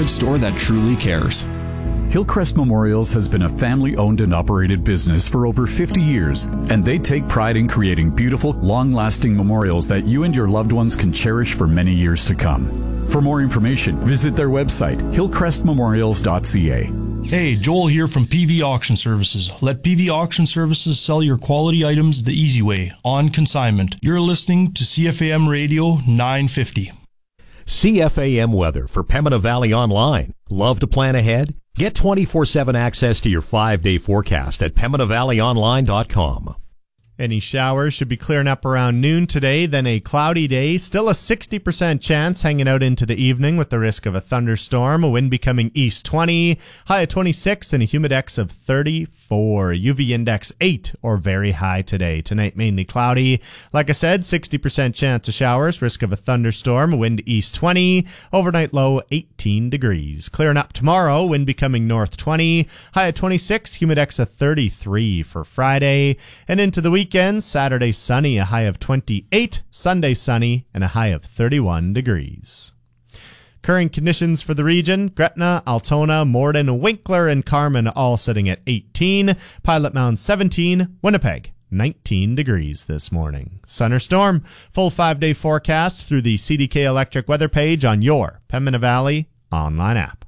neighborhood store that truly cares. Hillcrest Memorials has been a family-owned and operated business for over 50 years, and they take pride in creating beautiful, long-lasting memorials that you and your loved ones can cherish for many years to come. For more information, visit their website, hillcrestmemorials.ca. Hey, Joel here from PV Auction Services. Let PV Auction Services sell your quality items the easy way, on consignment. You're listening to CFAM Radio 950. CFAM weather for Pembina Valley Online. Love to plan ahead? Get 24/7 access to your 5-day forecast at PembinaValleyOnline.com. Any showers should be clearing up around noon today, then a cloudy day. Still a 60% chance hanging out into the evening with the risk of a thunderstorm. A wind becoming east 20, high of 26, and a humidex of 34. UV index 8 or very high today. Tonight mainly cloudy. Like I said, 60% chance of showers, risk of a thunderstorm. A wind east 20, overnight low 18 degrees. Clearing up tomorrow, wind becoming north 20, high of 26, humidex of 33 for Friday. And into the weekend, Saturday sunny, a high of 28, Sunday sunny, and a high of 31 degrees. Current conditions for the region: Gretna, Altona, Morden, Winkler, and Carman all sitting at 18, Pilot Mound 17, Winnipeg 19 degrees this morning. Sun or storm, full 5-day forecast through the CDK Electric weather page on your Pembina Valley online app.